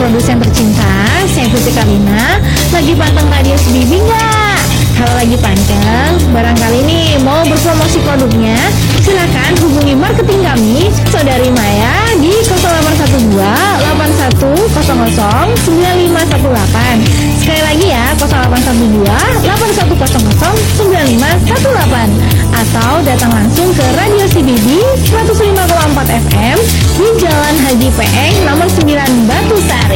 produsen tercinta, saya Putri Kalina. Lagi panteng radio CBB nggak? Kalau lagi panteng, barangkali nih mau berpromosi produknya, silakan hubungi marketing kami, Saudari Maya di 0812 8100 9518. Sekali lagi ya, 0812 8100 9518. Atau datang langsung ke Radio CBB 105,4 FM di Jalan Haji Peeng nomor 9 Batu Sari.